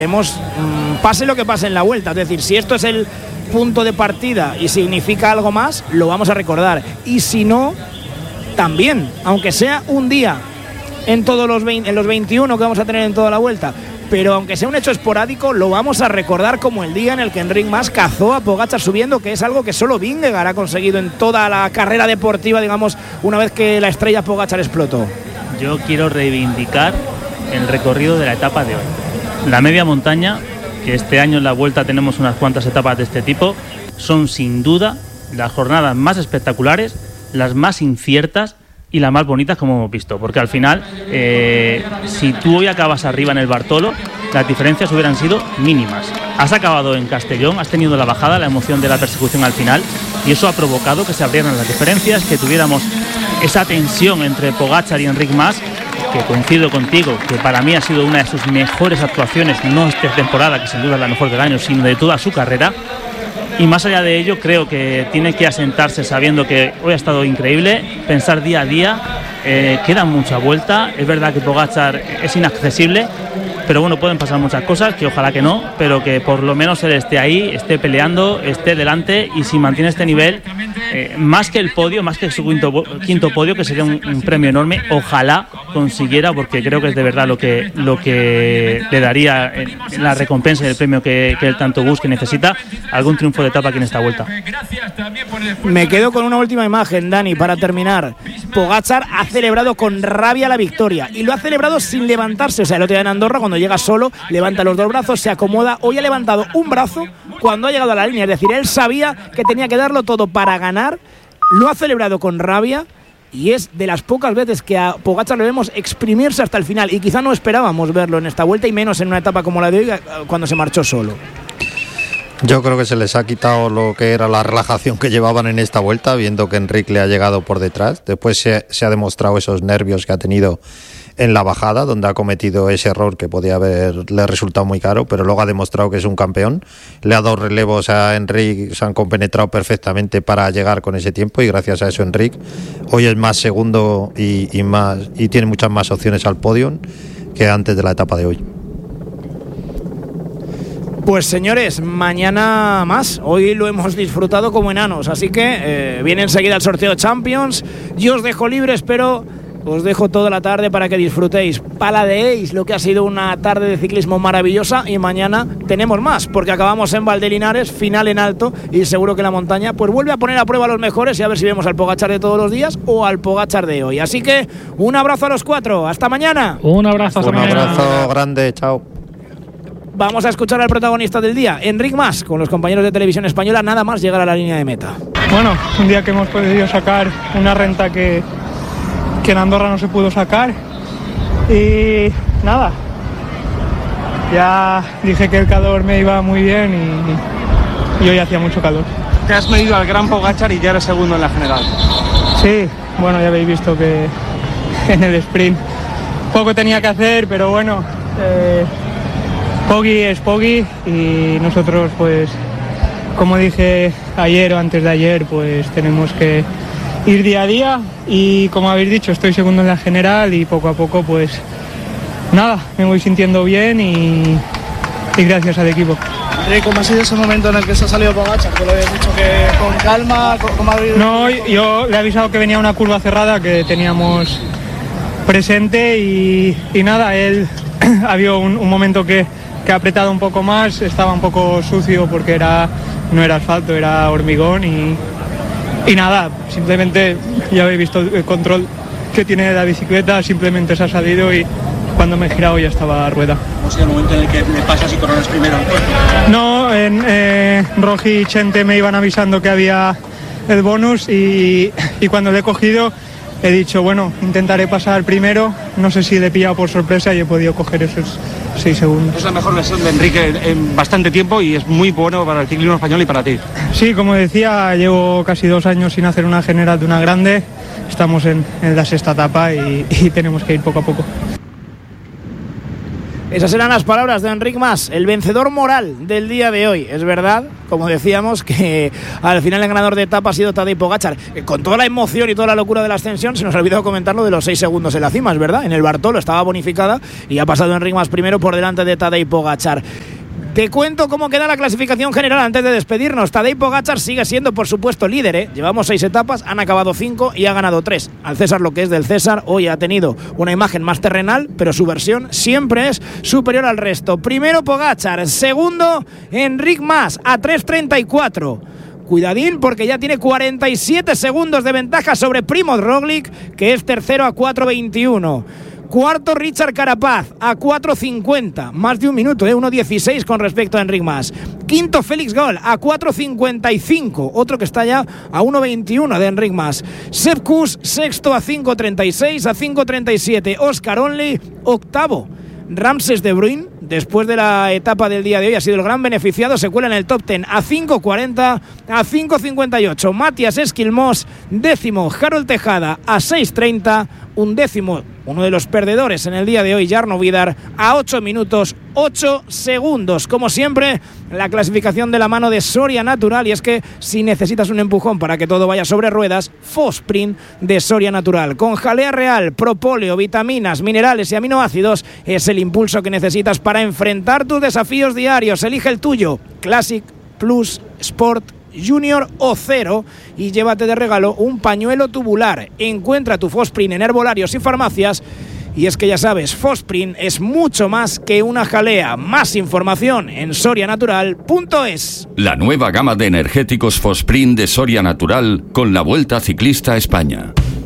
pase lo que pase en la vuelta. Es decir, si esto es el punto de partida y significa algo más, lo vamos a recordar. Y si no, también, aunque sea un día en todos los 21 que vamos a tener en toda la vuelta, pero aunque sea un hecho esporádico, lo vamos a recordar como el día en el que Enric Mas cazó a Pogačar subiendo, que es algo que solo Vingegaard ha conseguido en toda la carrera deportiva, digamos, una vez que la estrella Pogačar explotó. Yo quiero reivindicar el recorrido de la etapa de hoy. La media montaña, que este año en la Vuelta tenemos unas cuantas etapas de este tipo, son sin duda las jornadas más espectaculares, las más inciertas y las más bonitas como hemos visto, porque al final si tú hoy acabas arriba en el Bartolo, las diferencias hubieran sido mínimas. Has acabado en Castellón, has tenido la bajada, la emoción de la persecución al final, y eso ha provocado que se abrieran las diferencias, que tuviéramos esa tensión entre Pogačar y Enric Mas, que coincido contigo, que para mí ha sido una de sus mejores actuaciones, no esta temporada, que sin duda es la mejor del año, sino de toda su carrera. Y más allá de ello, creo que tiene que asentarse sabiendo que hoy ha estado increíble, pensar día a día, queda mucha vuelta. Es verdad que Pogačar es inaccesible, pero bueno, pueden pasar muchas cosas, que ojalá que no, pero que por lo menos él esté ahí, esté peleando, esté delante, y si mantiene este nivel, más que el podio, más que su quinto podio, que sería un premio enorme, ojalá consiguiera, porque creo que es de verdad lo que le daría la recompensa y el premio que él tanto busca y necesita, algún triunfo de etapa aquí en esta vuelta. Me quedo con una última imagen, Dani, para terminar. Pogačar ha celebrado con rabia la victoria, y lo ha celebrado sin levantarse. O sea, el otro día en Andorra, cuando llega solo, levanta los dos brazos, se acomoda. Hoy ha levantado un brazo cuando ha llegado a la línea, es decir, él sabía que tenía que darlo todo para ganar. Lo ha celebrado con rabia, y es de las pocas veces que a Pogačar le vemos exprimirse hasta el final, y quizá no esperábamos verlo en esta vuelta, y menos en una etapa como la de hoy, cuando se marchó solo. Yo creo que se les ha quitado lo que era la relajación que llevaban en esta vuelta, viendo que Enric le ha llegado por detrás. Después se ha demostrado esos nervios que ha tenido en la bajada, donde ha cometido ese error que podía haberle resultado muy caro, pero luego ha demostrado que es un campeón. Le ha dado relevos a Enric, se han compenetrado perfectamente para llegar con ese tiempo, y gracias a eso Enric hoy es más segundo y tiene muchas más opciones al podio que antes de la etapa de hoy. Pues señores, mañana más. Hoy lo hemos disfrutado como enanos, así que viene enseguida el sorteo Champions. Yo os dejo libres, pero os dejo toda la tarde para que disfrutéis, paladeéis lo que ha sido una tarde de ciclismo maravillosa, y mañana tenemos más, porque acabamos en Valdelinares, final en alto, y seguro que la montaña pues vuelve a poner a prueba a los mejores, y a ver si vemos al Pogačar de todos los días o al Pogačar de hoy. Así que un abrazo a los cuatro, hasta mañana. Un abrazo, hasta mañana. Un abrazo grande, chao. Vamos a escuchar al protagonista del día, Enric Mas, con los compañeros de Televisión Española, nada más llegar a la línea de meta. Bueno, un día que hemos podido sacar una renta que en Andorra no se pudo sacar, y nada, ya dije que el calor me iba muy bien, y hoy hacía mucho calor. Te has medido al gran Pogačar y ya eres segundo en la general. Sí, bueno, ya habéis visto que en el sprint poco tenía que hacer, pero bueno, Poggi es Poggi, y nosotros, pues, como dije ayer o antes de ayer, pues tenemos que ir día a día, y como habéis dicho, estoy segundo en la general, y poco a poco, pues nada, me voy sintiendo bien, y gracias al equipo. ¿Cómo ha sido ese momento en el que se ha salido Pogačar? ¿Te lo habías dicho que con calma? ¿Cómo ha habido? No, yo le he avisado que venía una curva cerrada que teníamos presente, y nada, él había un momento que ha apretado un poco más, estaba un poco sucio porque no era asfalto, era hormigón, y nada, simplemente ya habéis visto el control que tiene la bicicleta, simplemente se ha salido, y cuando me he girado ya estaba a rueda. ¿Cómo ha sido el momento en el que le pasas y coronas primero? No, Rogi y Chente me iban avisando que había el bonus, y cuando le he cogido he dicho, bueno, intentaré pasar primero, no sé si le he pillado por sorpresa y he podido coger esos 6 segundos. Es la mejor versión de Enrique en bastante tiempo, y es muy bueno para el ciclismo español y para ti. Sí, como decía, llevo casi 2 años sin hacer una general de una grande, estamos en la 6ª etapa, y tenemos que ir poco a poco. Esas eran las palabras de Enric Mas, el vencedor moral del día de hoy. Es verdad, como decíamos, que al final el ganador de etapa ha sido Tadej Pogačar. Con toda la emoción y toda la locura de la ascensión, se nos ha olvidado comentar lo de los 6 segundos en la cima, es verdad. En el Bartolo estaba bonificada y ha pasado Enric Mas primero por delante de Tadej Pogačar. Te cuento cómo queda la clasificación general antes de despedirnos. Tadej Pogačar sigue siendo, por supuesto, líder, Llevamos 6 etapas, han acabado 5 y ha ganado 3. Al César lo que es del César. Hoy ha tenido una imagen más terrenal, pero su versión siempre es superior al resto. Primero Pogačar, segundo Enric Mas a 3:34. Cuidadín, porque ya tiene 47 segundos de ventaja sobre Primož Roglič, que es tercero a 4:21. Cuarto Richard Carapaz a 4:50, más de un minuto, 1:16 con respecto a Enric Mas. Quinto Félix Gall a 4:55, otro que está ya a 1:21 de Enric Mas. Sepp Kuss sexto a 5:36, a 5:37 Oscar Onley, octavo Ramses de Bruyn, después de la etapa del día de hoy ha sido el gran beneficiado, se cuela en el top 10 a 5:40, a 5:58 Matías Esquilmós, décimo Harold Tejada a 6:30, undécimo, uno de los perdedores en el día de hoy, Jarno Vidar, a 8 minutos 8 segundos. Como siempre, la clasificación de la mano de Soria Natural, y es que si necesitas un empujón para que todo vaya sobre ruedas, Fosprint de Soria Natural, con jalea real, propóleo, vitaminas, minerales y aminoácidos, es el impulso que necesitas para enfrentar tus desafíos diarios. Elige el tuyo, Classic, Plus, Sport, Junior o Cero, y llévate de regalo un pañuelo tubular. Encuentra tu Fosprint en herbolarios y farmacias. Y es que ya sabes, Fosprint es mucho más que una jalea. Más información en sorianatural.es. La nueva gama de energéticos Fosprint de Soria Natural con la Vuelta Ciclista a España.